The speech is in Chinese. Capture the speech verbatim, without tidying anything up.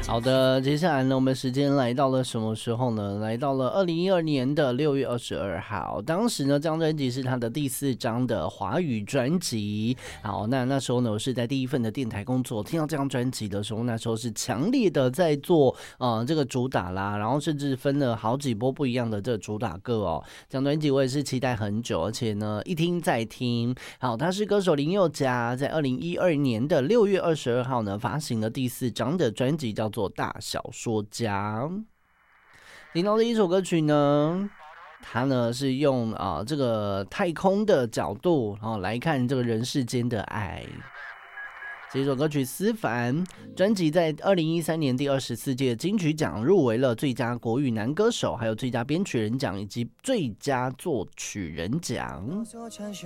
好的，接下来呢，我们时间来到了什么时候呢？来到了二零一二年的六月二十二号。当时呢，这张专辑是他的第四张的华语专辑。好，那那时候呢，我是在第一份的电台工作，听到这张专辑的时候，那时候是强烈的在做呃这个主打啦，然后甚至分了好几波不一样的这个主打歌哦。这张专辑我也是期待很久，而且呢，一听再听。好，他是歌手林宥嘉，在二零一二年的六月二十二号呢，发行了第四张的专辑，叫做《大小说家》。听到的一首歌曲呢，他呢是用啊、呃、这个太空的角度，然后来看这个人世间的爱。这首歌曲《思凡》专辑在二零一三年第二十四届金曲奖入围了最佳国语男歌手，还有最佳编曲人奖以及最佳作曲人奖。